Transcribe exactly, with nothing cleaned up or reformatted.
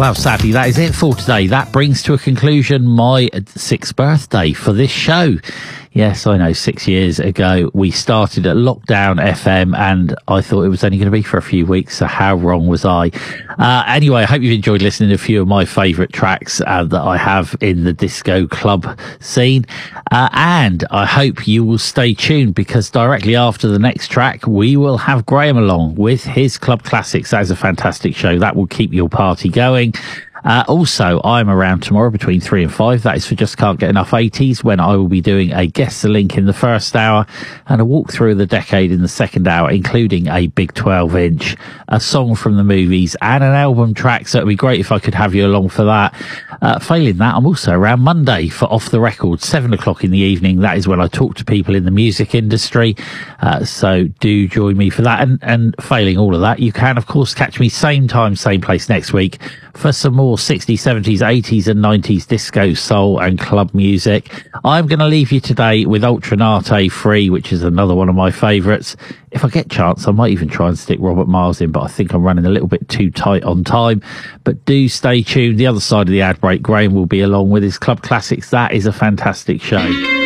Well, sadly, that is it for today. That brings to a conclusion my sixth birthday for this show. Yes, I know, six years ago we started at Lockdown F M, and I thought it was only going to be for a few weeks, so how wrong was I? Uh, anyway, I hope you've enjoyed listening to a few of my favourite tracks uh, that I have in the disco club scene, uh, and I hope you will stay tuned, because directly after the next track we will have Graham along with his Club Classics. That is a fantastic show. That will keep your party going. Uh, also, I'm around tomorrow between three and five. That is for Just Can't Get Enough eighties, when I will be doing a Guess the Link in the first hour and a walk through the decade in the second hour, including a big twelve inch, a song from the movies and an album track. So it'd be great if I could have you along for that. Uh, failing that, I'm also around Monday for Off the Record, seven o'clock in the evening. That is when I talk to people in the music industry. Uh, so do join me for that. And, and failing all of that, you can, of course, catch me same time, same place next week for some more sixties, seventies, eighties and nineties disco, soul and club music. I'm going to leave you today with Ultranate Free, which is another one of my favourites. If I get a chance, I might even try and stick Robert Miles in, but I think I'm running a little bit too tight on time. But do stay tuned. The other side of the ad break, Graham will be along with his Club Classics. That is a fantastic show.